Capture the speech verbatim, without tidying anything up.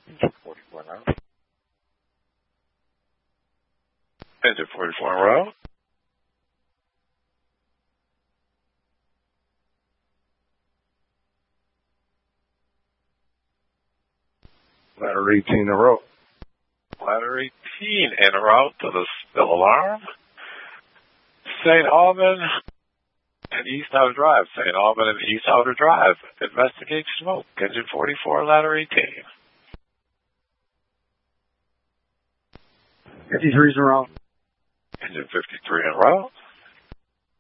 Engine forty-four en route. Engine forty-four en route. Ladder eighteen en route. Ladder eighteen en route to the spill alarm. Saint Alban and East Outer Drive. Saint Alban and East Outer Drive. Investigate smoke. Engine forty-four, ladder eighteen. fifty-three's en route. Engine fifty-three en route.